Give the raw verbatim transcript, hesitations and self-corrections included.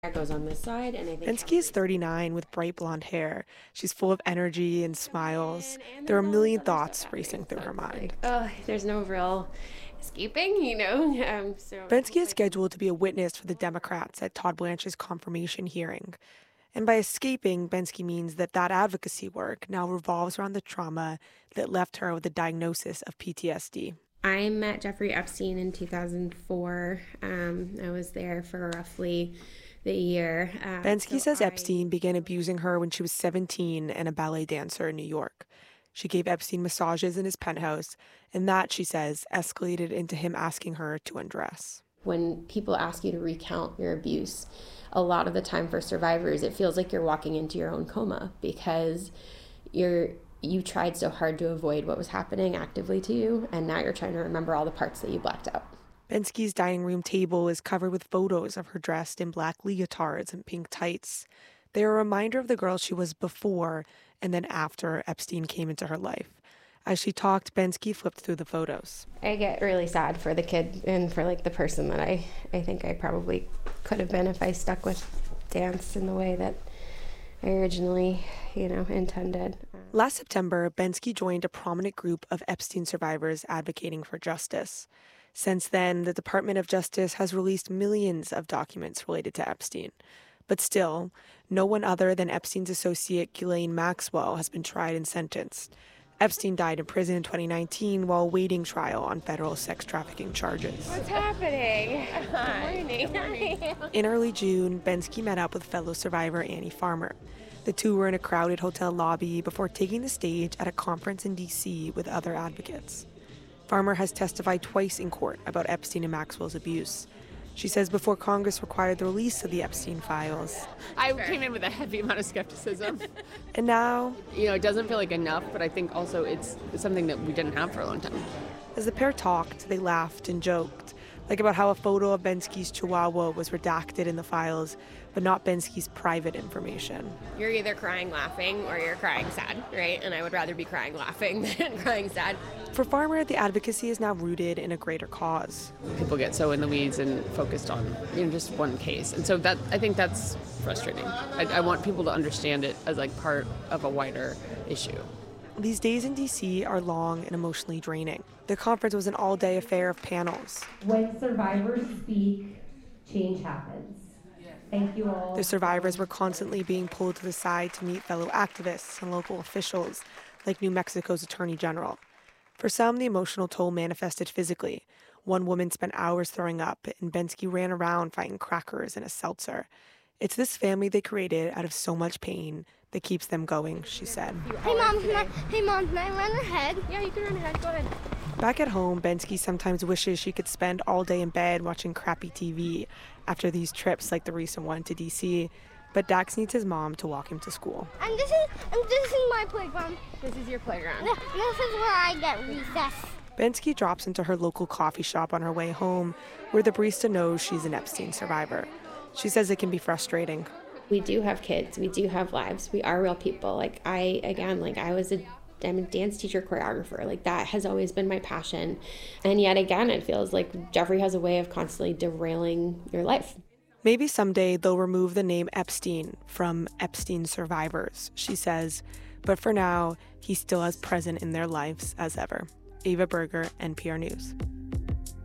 That goes on this side, and I think Bensky is thirty-nine with bright blonde hair. She's full of energy and smiles. There are a million thoughts racing through her mind. Oh, there's no real escaping, you know. Um, so Bensky is scheduled to be a witness for the Democrats at Todd Blanche's confirmation hearing. And by escaping, Bensky means that that advocacy work now revolves around the trauma that left her with a diagnosis of P T S D. I met Jeffrey Epstein in two thousand four. Um, I was there for roughly the year. Uh, Bensky so says I... Epstein began abusing her when she was seventeen and a ballet dancer in New York. She gave Epstein massages in his penthouse, and that, she says, escalated into him asking her to undress. When people ask you to recount your abuse, a lot of the time for survivors, it feels like you're walking into your own coma because you're you tried so hard to avoid what was happening actively to you, and now you're trying to remember all the parts that you blacked out. Bensky's dining room table is covered with photos of her dressed in black leotards and pink tights. They're a reminder of the girl she was before and then after Epstein came into her life. As she talked, Bensky flipped through the photos. I get really sad for the kid and for like the person that I, I think I probably could have been if I stuck with dance in the way that I originally, you know, intended. Last September, Bensky joined a prominent group of Epstein survivors advocating for justice. Since then, the Department of Justice has released millions of documents related to Epstein. But still, no one other than Epstein's associate Ghislaine Maxwell has been tried and sentenced. Epstein died in prison in twenty nineteen while awaiting trial on federal sex trafficking charges. What's happening? Good morning. Good morning. In early June, Bensky met up with fellow survivor Annie Farmer. The two were in a crowded hotel lobby before taking the stage at a conference in D C with other advocates. Farmer has testified twice in court about Epstein and Maxwell's abuse. She says before Congress required the release of the Epstein files. I came in with a heavy amount of skepticism. And now, you know, it doesn't feel like enough, but I think also it's something that we didn't have for a long time. As the pair talked, they laughed and joked, like about how a photo of Bensky's chihuahua was redacted in the files, but not Bensky's private information. You're either crying laughing or you're crying sad, right? And I would rather be crying laughing than crying sad. For Farmer, the advocacy is now rooted in a greater cause. People get so in the weeds and focused on, you know, just one case. And so that I think that's frustrating. I, I want people to understand it as like part of a wider issue. These days in D C are long and emotionally draining. The conference was an all-day affair of panels. When survivors speak, change happens. Thank you all. The survivors were constantly being pulled to the side to meet fellow activists and local officials, like New Mexico's Attorney General. For some, the emotional toll manifested physically. One woman spent hours throwing up, and Bensky ran around fighting crackers and a seltzer. It's this family they created out of so much pain that keeps them going, she said. Hey, Mom, can I, hey, Mom, can I run ahead? Yeah, you can run ahead. Go ahead. Back at home, Bensky sometimes wishes she could spend all day in bed watching crappy T V after these trips like the recent one to D C, but Dax needs his mom to walk him to school. And this is, and this is my playground. This is your playground. This, this is where I get recess. Bensky drops into her local coffee shop on her way home, where the barista knows she's an Epstein survivor. She says it can be frustrating. We do have kids. We do have lives. We are real people. Like I, again, like I was a I'm a dance teacher, choreographer. Like that has always been my passion. And yet again, it feels like Jeffrey has a way of constantly derailing your life. Maybe someday they'll remove the name Epstein from Epstein survivors, she says. But for now, he's still as present in their lives as ever. Ava Berger, N P R News.